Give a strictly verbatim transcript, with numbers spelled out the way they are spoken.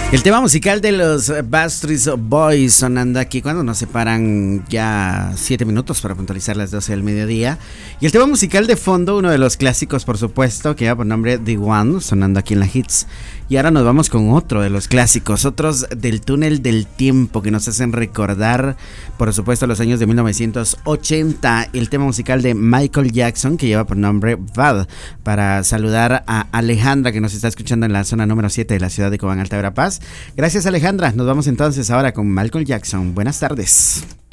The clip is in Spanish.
El tema musical de los Backstreet Boys sonando aquí cuando nos separan ya siete minutos para puntualizar las doce del mediodía. Y el tema musical de fondo, uno de los clásicos por supuesto, que lleva por nombre The One, sonando aquí en la Hits. Y ahora nos vamos con otro de los clásicos, otros del túnel del tiempo que nos hacen recordar por supuesto los años de mil novecientos ochenta. El tema musical de Michael Jackson que lleva por nombre Bad, para saludar a Alejandra que nos está escuchando en la zona número siete de la ciudad de Cobán, Alta Verapaz. Gracias, Alejandra. Nos vamos entonces ahora con Michael Jackson. Buenas tardes.